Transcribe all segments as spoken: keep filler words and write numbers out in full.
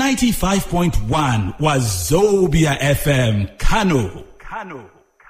ninety-five point one Wazobia F M, Kano. Kano.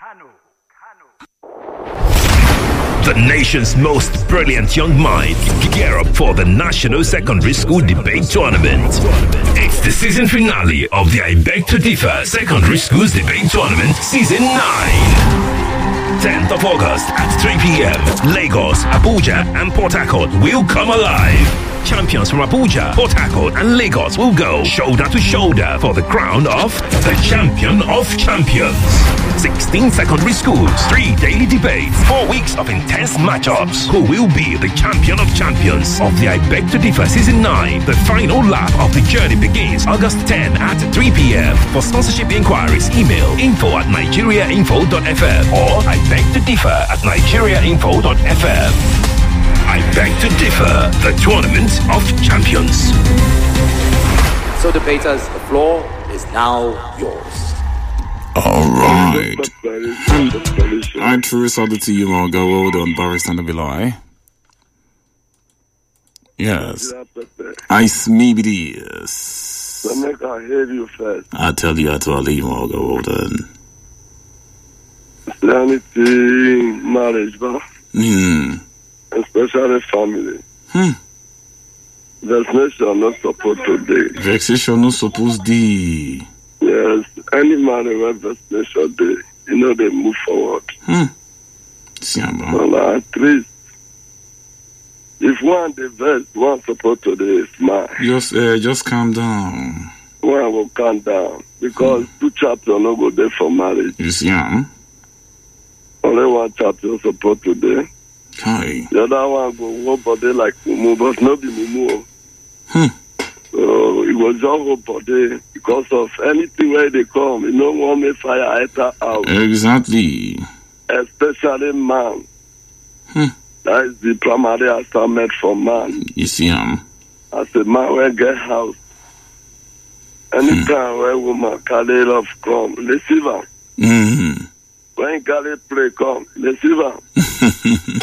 The nation's most brilliant young minds gear up for the National Secondary School Debate Tournament. It's the season finale of the I Beg to Differ Secondary Schools Debate Tournament Season nine. tenth of August at three p.m. Lagos, Abuja and Port Harcourt will come alive. Champions from Abuja, Port Harcourt and Lagos will go shoulder to shoulder for the crown of the Champion of Champions. sixteen secondary schools, three daily debates, four weeks of intense matchups. Who will be the Champion of Champions of the I Beg to Differ Season nine? The final lap of the journey begins August tenth at three p.m. For sponsorship inquiries, email info at nigeriainfo dot f m or I beg to differ at nigeriainfo dot f m. I Beg to Differ, the Tournament of Champions. So, debaters, the floor is now yours. All right. I threw something to you, Margo. Well done, Boris and the Vilay. Yes. Ice maybe this. I make I hear you first. I tell you how to leave, Margo. Well done. Is there anything marriage, but Hmm. especially family. Hmm. Vexation not supposed to be. Vexation not supposed to. Yes, any man where vexation day, you know they move forward. Hmm. See, bro. Well, at least if one the best, one supposed to be smile. Just, uh, just calm down. One will calm down because hmm. two chapters no go there for marriage. You see, huh? Only one chapter supposed to be. Hi. The other one go whole body like Mumu, but not be Mumu. Hmm. So it was just whole body because of anything where they come, you know, one may fire enter out. Exactly. Especially man. Hmm. That is the primary assignment for man. You see, um. As a man when get house. Anytime hmm. where woman carry love come, receive her. Mm-hmm. When carry pray come, receive her.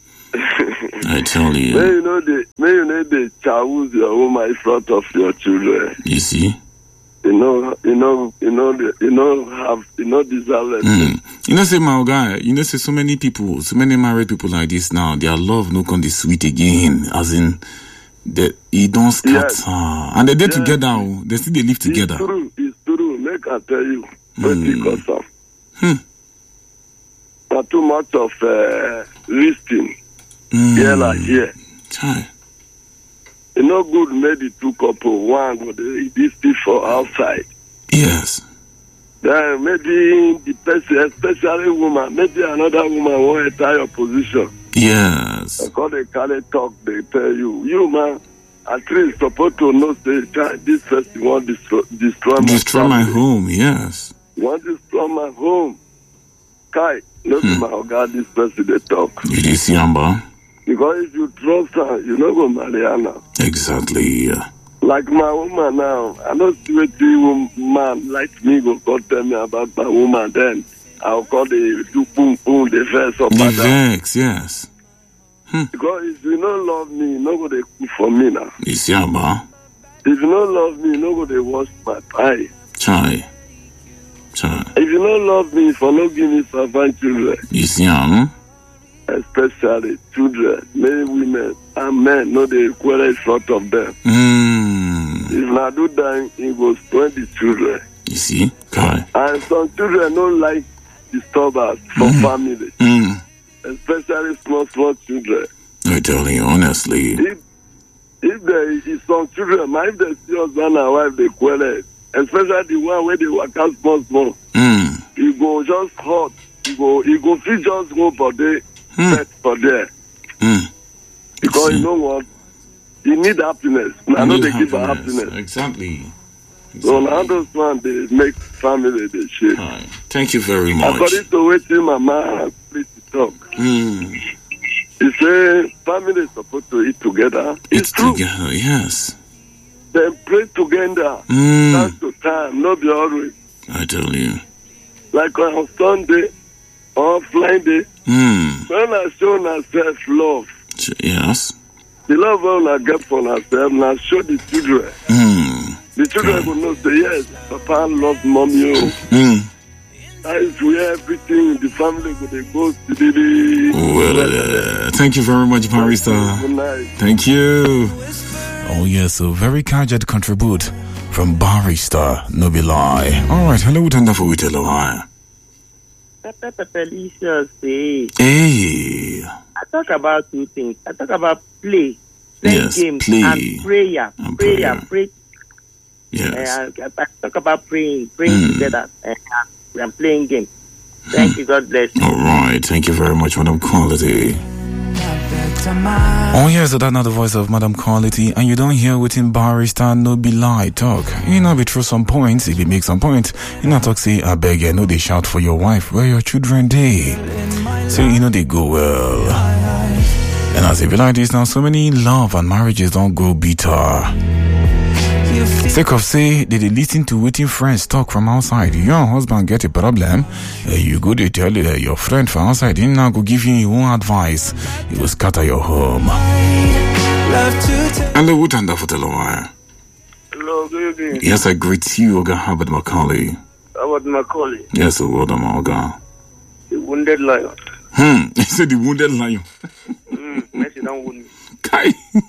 I tell you. May you know the may you know the choose your woman in front of your children. You see? You know, you know, you know, the, you know, have you know deserve it. Mm. You know, say my guy. You know, say so many people, so many married people like this now. Their love no can be sweet again. As in, that he don't scatter, yes. And they dey yes. together. They still they live together. It's true. It's true. Make I tell you, mm. Hmm. Not too much of uh, listing. Mm. Here like here. Hi. You know, good made the two couple. One go this for outside. Yes. Then maybe the person, especially woman, maybe another woman won't enter your position. Yes. Because they carry talk, they tell you, you man, at least supposed to know say this person want to destroy, destroy, destroy my, my home. Yes. Want to destroy my home. Kai, look hmm. my God, this person they talk. It is Yamba. Because if you trust her, you're not going to marry her now. Exactly. Yeah. Like my woman now, I don't see what the man like me go call tell me about my woman. Then I'll call the do boom boom the verse up. The vex, yes. Hmm. Because if you don't love me, you not going to cook for me now. It's Yamba. If you don't love me, you not going to wash my pie. Chai. Chai. If you don't love me, if you not give me servant children. It's Yamba. Especially children, many women and men know the equal in front of them. Mm. If not do that, it goes twenty children. You see? Kai. And some children don't like disturbance for mm. family. Mm. Especially small, small children. I tell you honestly. If, if there is some children, my if they see husband and wife, they quarrel. Especially the one where they work out small, small. Mm. You go just hot. You go, you go feel just go for day. Mm. For there. Mm. Because you know what? You need happiness. I know they give her happiness. Exactly. exactly. So now those one they make family they shape. Right. Thank you very much. According to what my man please talk. Mm. He say family is supposed to eat together. It's, it's true. Together, yes. Then pray together. Mm. Time to time, not be always. I tell you. Like on Sunday or flying day. Mm. When I show myself love. Yes. The love when I get for myself, and I show the children. Mm. The children Okay. will not say, yes, Papa loves mommy. Mm. That is where everything in the family go, they go to the... Well, uh, thank you very much, Barrister. Good night. Thank you. Oh, yes, so very candid contribute from Barrister, no be lie. All right, hello, Tanda for Witelo. Delicious, eh? Hey. I talk about two things. I talk about play, playing Yes, games, play. and prayer. And prayer, prayer. pray. Yes. Uh, I talk about praying, praying Mm. together, uh, and playing games. Thank you. God bless. All right, thank you very much, Madam Quality. Oh, yes, so that's not the voice of Madam Quality, and you don't hear within Barrister no be lie talk. You know, be through some points, if you make some points, you know, talk say, I beg you, know they shout for your wife, where your children they. So, you know, they go well. And as if you like this now, so many love and marriages don't go bitter. Sake of say, they, they listen to waiting friends talk from outside. Your husband get a problem, uh, you go to tell uh, your friend from outside, he now go give you your own advice. He will scatter your home. Hello, Wutanda for Telawire. Hello, good evening. Yes, I greet you, Oga Herbert Macaulay. How about Macaulay? Yes, a word, Oga. The wounded lion. Hmm, he said the wounded lion. Mm, Messi don't wound me. Kai.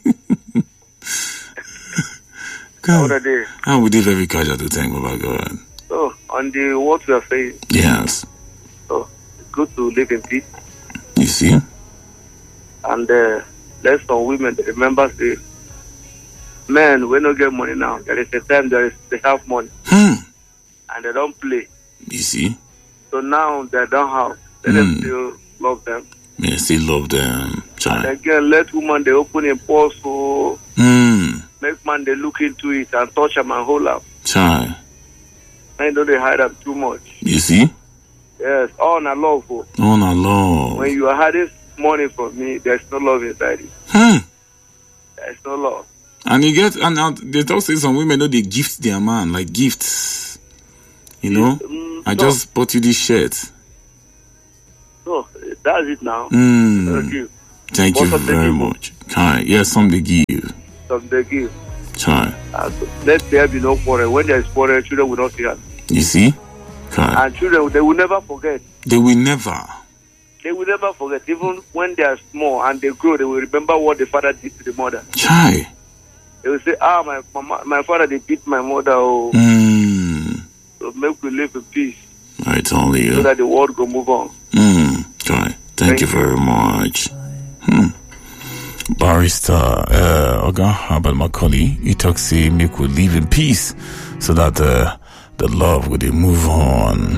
How are they? How we did very casual to thank about God. So, on the what we are saying, Yes. so it's good to live in peace. You see? And uh, let some women remember, say, men, we don't get money now. There is a time there is, they have money Hmm. and they don't play. You see? So now they don't have. Let Mm. them still love them. Me I still love them. And Child. again, let woman they open a purse, so Hmm. make man they look into it and touch them and hold up. Child. I know they hide them too much. You see? Yes, all na love. Oh. Oh, no, Lord. When you are hiding money from me, there's no love inside it. Hmm. There's no love. And you get, and, and they talk say some women know they gift their man, like gifts. You know? Mm, I no, just bought you this shirt. no, that's it now. Hmm. Thank you. Thank you Most of the very people. much. Kai. Yes, some they give. Some they give. Chai. Uh, so let there be no quarrel. When there is quarrel, children will not see us. You see? Kai. And children, they will never forget. They will never. They will never forget. Even when they are small and they grow, they will remember what the father did to the mother. Chai. They will say, ah, my mama, my father, they beat my mother. Oh, Hmm. so make we live in peace I told you. so that the world will move on. Hmm. Kai. Thank, Thank you you. very much. Hmm. Barrister uh, Oga Herbert Macaulay, he talks say make we live in peace so that uh, the love will move on.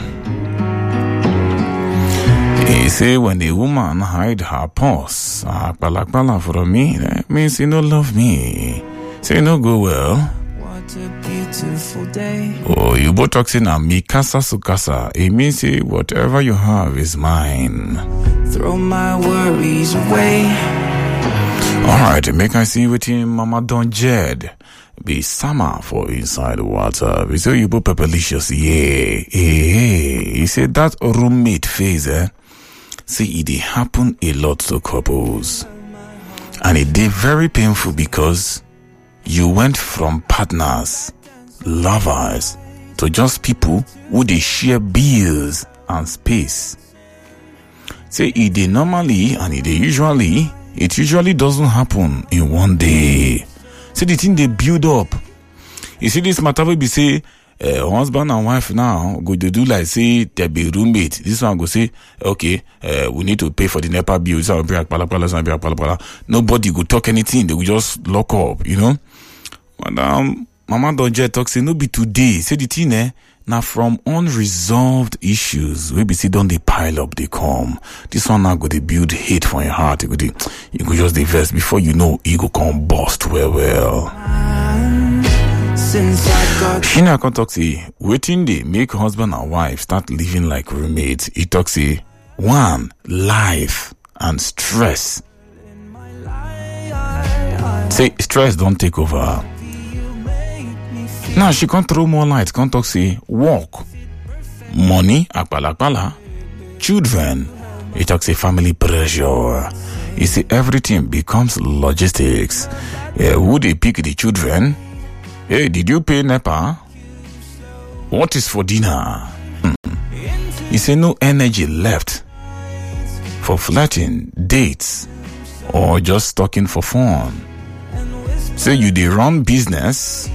He say when the woman hide her purse, akbalakbala from me, that means he no love me. Say no go well. What a beautiful day. Oh, you both talking a mi casa su casa. It means say whatever you have is mine. Throw my worries away. Alright, make I see with him, Mama Don Jed. Be summer for inside the water. We say you both pepperlicious, yeah. Hey, hey. He said that roommate phase, eh? See, it did happen a lot to couples. And it did very painful because you went from partners, lovers, to just people who they share bills and space. Say, it did normally and it did usually, it usually doesn't happen in one day. See, the thing they build up. You see, this matter will be say, uh, husband and wife now go to do like say they be roommate. This one go say, okay, uh, we need to pay for the NEPA bill. This one be like pala pala, this one be like pala pala. Nobody go talk anything. They will just lock up, you know. Madam, Mama Donje talk say no be today. Say the thing eh. Now from unresolved issues, we be see don't they pile up, they come. This one now go they build hate for your heart. You go, they, you go just divest before you know you go come bust well well. Since I got Shina can talk say waiting they make husband and wife start living like roommates. He talk say one life and stress. Say stress don't take over. Now she can't throw more light, can't talk say work, money, akpala akpala, children, it talks say family pressure. You see everything becomes logistics. Yeah, who they pick the children? Hey, did you pay NEPA? What is for dinner? Hmm. You say no energy left for flirting, dates, or just talking for fun. Say you dey run business.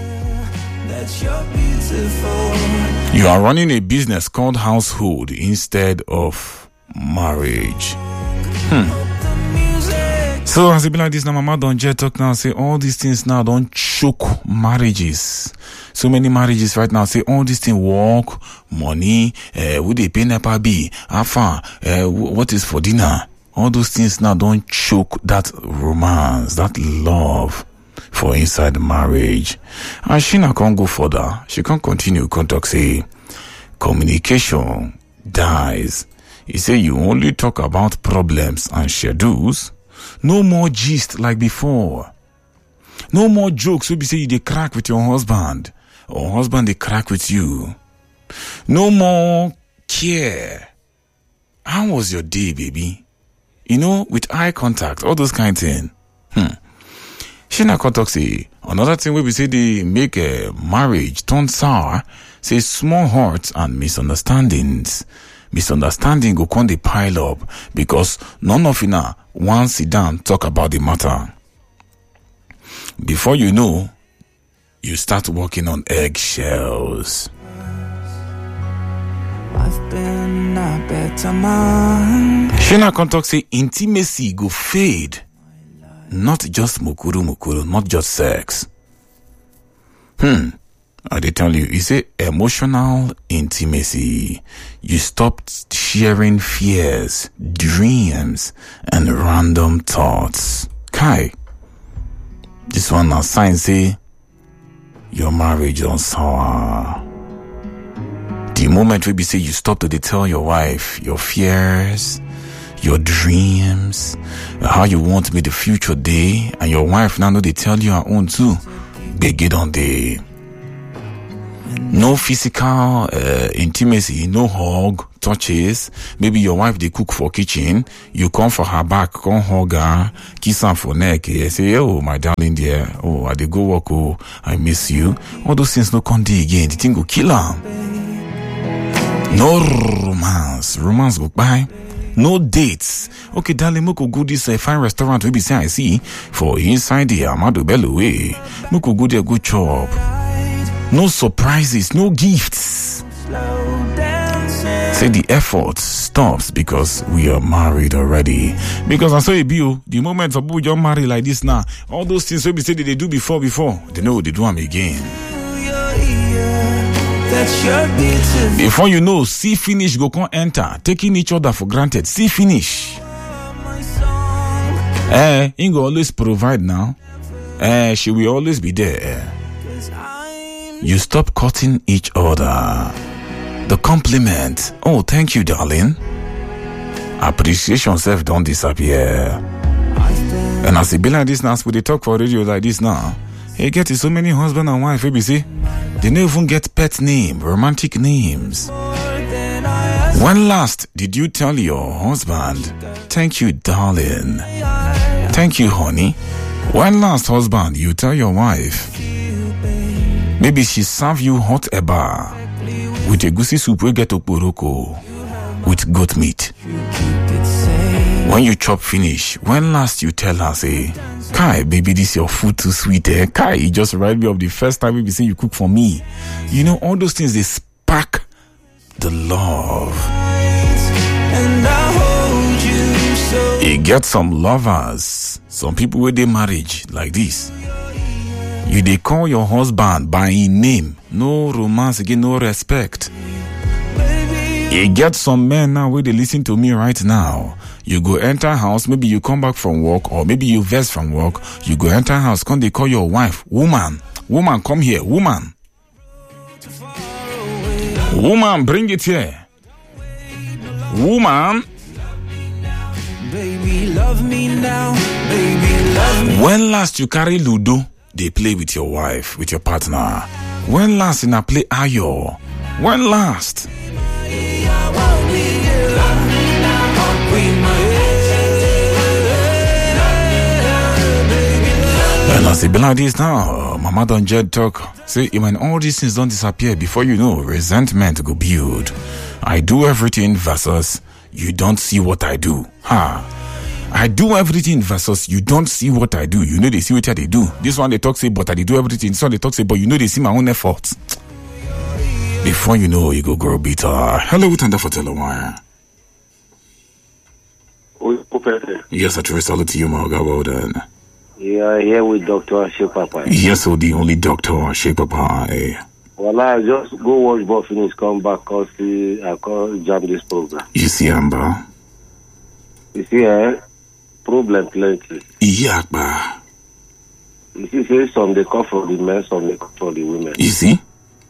You are running a business called household instead of marriage. Hmm. So as it be like this now, Mama Don Jet talk now, say all these things now don't choke marriages. So many marriages right now say all these things work, money, uh, would they pay NEPA be? Afa, uh, what is for dinner? All those things now don't choke that romance, that love for inside marriage. And she now can't go further. She can't continue. Can't talk, say communication dies. He say you only talk about problems and schedules. No more gist like before. No more jokes. So be say you they crack with your husband, or husband they crack with you. No more care. How was your day, baby? You know, with eye contact, all those kind of things. Hmm. Shina Kotok say another thing where we say they make a marriage turn sour. Say small hurts and misunderstandings. Misunderstanding go come dey pile up because none of you now one sit down talk about the matter. Before you know, you start walking on eggshells. I've been a better man. Shana Kontok say intimacy go fade. Not just mukuru mukuru, not just sex. Hmm. I they tell you, it's a emotional intimacy. You stopped sharing fears, dreams, and random thoughts. Kai, this one now sign say your marriage on sour. The moment we be say you stop to tell your wife your fears, your dreams, how you want me the future day, and your wife now know they tell you her own too. They get on the no physical uh, intimacy, no hug, touches. Maybe your wife they cook for kitchen, you come for her back, come hug her, kiss her for neck. You say, oh my darling dear, oh I dey go work, oh I miss you. All those things no come dey again. The thing go kill her. No romance, romance go by. No dates. Okay, darling, moko go this uh, fine restaurant we be say I see for inside the Amado Bello way. Moko go there go chop. No surprises, no gifts. Say the effort stops because we are married already. Because I saw a bill, the moment some people you're married like this now, all those things we be say they do before before, they know they do them again. Before you know, see finish go come enter, taking each other for granted. See finish. Eh, he go always provide now. Eh, she will always be there. You stop cutting each other. The compliment. Oh, thank you, darling. Appreciation self don't disappear. And as it be like this now, we they talk for radio like this now. Hey, get so many husband and wife, you see. They don't even get pet name, romantic names. When last did you tell your husband, thank you, darling? Thank you, honey. When last, husband, you tell your wife, maybe she serve you hot eba with a goosey soup we get okporoko with goat meat. When you chop finish, when last you tell her, say, Kai, baby, this your food too sweet, eh? Kai, you just remind me of the first time we say you cook for me. You know, all those things, they spark the love. And I hold you so. You get some lovers, some people with their marriage like this. You they call your husband by his name. No romance again, no respect. You get some men now where they listen to me right now. You go enter house, maybe you come back from work, or maybe you vest from work. You go enter house, come they call your wife, woman, woman, come here, woman. Woman, bring it here. Woman. Baby, love me now. Baby, love me. When last you carry Ludo, they play with your wife, with your partner? When last in a play Ayo? When last? And as it be like this now, Mama Mama Don Jed talk. Say, when all these things don't disappear, before you know, resentment go build. I do everything versus you don't see what I do. Ha. I do everything versus you don't see what I do. You know they see what they do. This one they talk say, but I do everything. This one they talk say, but you know they see my own efforts. Before you know, you go grow bitter. Hello, Tanda for Telewire. Yes, I trace all to you, Marga. Well done. Yeah, here with Doctor Shepapa. Yes, so the only Doctor Shepapa. Eh? Well, I just go watch ball finish, come back, cause I call jam this program. You see, Amber? You see, eh? Problem plenty. Yeah, ba. You see, say some they come for the men, some they come for the women. You see?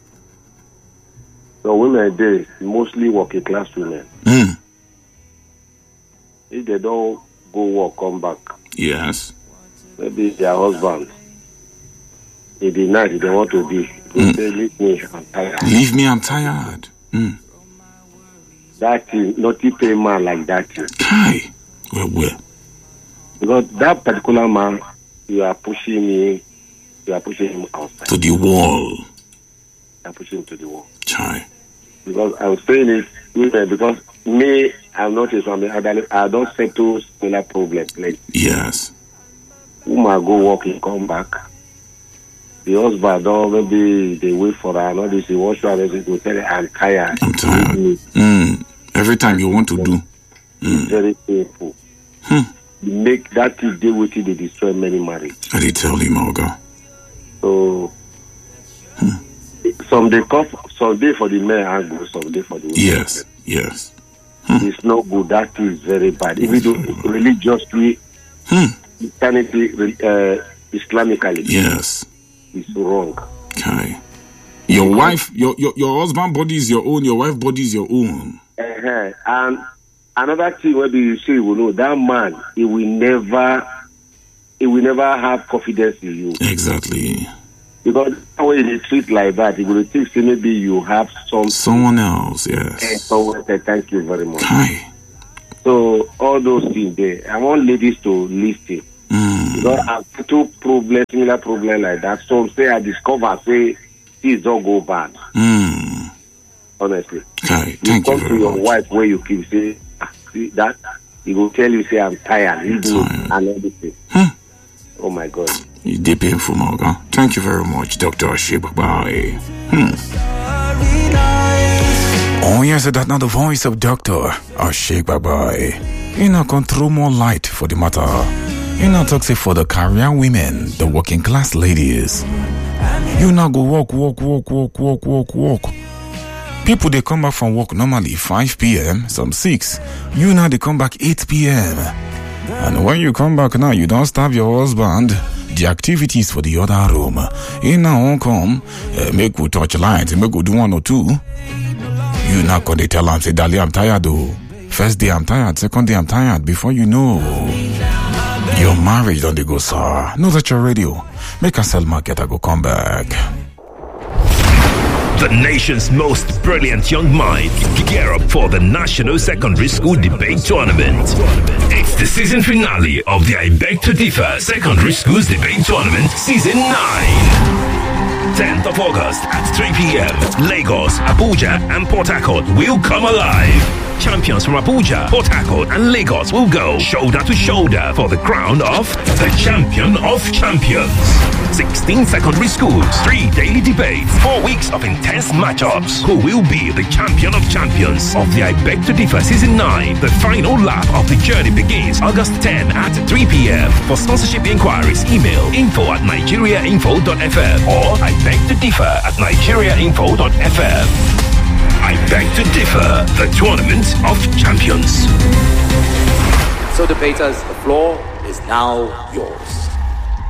So women, they mostly working class women. Mm. If they don't go work, come back. Yes. Maybe their husband. In the night, if they want to be. They Mm. say, leave me, I'm tired. Leave me, I'm tired. Mm. That is not a pay man like that. Kai. Well, well. Because that particular man, you are pushing me, you are pushing him outside. To the wall. You are pushing him to the wall. Chai. Because I was saying it, women, because me, I'm not a family, I don't settle similar problems. Like, yes. Woman go working, come back. The husband, don't maybe they wait for her, not this, he wash her, they go tell her, I'm tired. I'm tired. Mm. Every time you want to do. It's Mm. very painful. Hmm. You make that thing deal with it, they destroy many marriages. I did tell you, Marga. So, Hmm. some day come, some day for the men and go, some day for the women. Yes. Yes. It's not good. That is very bad. If you do religiously, Hmm. Christianity, uh, Islamically, Yes. it's wrong. Okay. Your wife, your, your your husband body is your own, your wife body is your own. Uh-huh. And another thing, maybe you say, you know, that man, he will never, he will never have confidence in you. Exactly. Because when they treat like that, he will think, say, maybe you have some Someone else, yes. And so, thank you very much. Hi. So all those things there, I want ladies to listen. Mm. Because I have two problems, similar problem like that. Some say I discover, say things don't go bad. Mm. Honestly. Okay, You thank you come to very your much. wife where you keep say, ah, see that, he will tell you, say, I'm tired, you do it, Tired. and everything. Hmm. Oh my God. You did painful, Marga. Thank you very much, Doctor Shibabai. Hmm. Oh, yes, that's not the voice of Doctor Ashigbabai. You know, control more light for the matter. You know, talk say for the career women, the working class ladies. You now go walk, walk, walk, walk, walk, walk, walk. People, they come back from work normally five p.m., some six. You now, they come back eight p.m. And when you come back now, you don't starve your husband. The activities for the other room. You now won't come, uh, make we touch lines, make we do one or two. You now can they tell him, say, Dali, I'm tired though. First day I'm tired, second day I'm tired. Before you know, your marriage don't they go, sir. Know that your radio. Make a sell market, I go come back. The nation's most brilliant young mind gear up for the National Secondary School Debate Tournament. It's the season finale of the I Beg to Differ Secondary Schools Debate Tournament Season nine. tenth of August at three p.m. Lagos, Abuja and Port Harcourt will come alive. Champions from Abuja, Port Harcourt and Lagos will go shoulder to shoulder for the crown of the Champion of Champions. sixteen secondary schools, three daily debates, four weeks of intense matchups. Who will be the Champion of Champions of the I Beg to Differ Season nine? The final lap of the journey begins August tenth at three p.m. For sponsorship inquiries, email info at nigeriainfo dot f m or I beg to differ at nigeriainfo dot f m. I Beg to Differ, the Tournament of Champions. So debaters, the floor is now yours.